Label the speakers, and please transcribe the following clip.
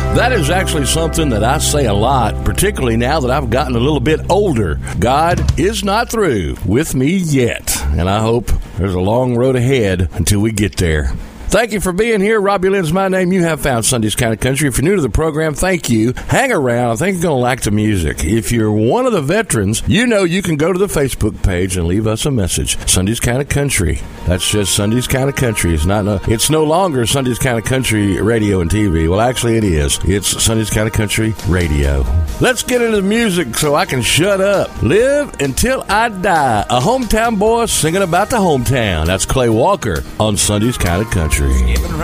Speaker 1: That is actually something that I say a lot, particularly now that I've gotten a little bit older. God is not through with me yet, and I hope there's a long road ahead until we get there. Thank you for being here. Robbie Lynn's my name. You have found Sunday's Kind of Country. If you're new to the program, thank you. Hang around. I think you're going to like the music. If you're one of the veterans, you know you can go to the Facebook page and leave us a message. Sunday's Kind of Country. That's just Sunday's Kind of Country. It's no longer Sunday's Kind of Country radio and TV. Well, actually, it is. It's Sunday's Kind of Country radio. Let's get into the music so I can shut up. Live Until I Die. A hometown boy singing about the hometown. That's Clay Walker on Sunday's Kind of Country.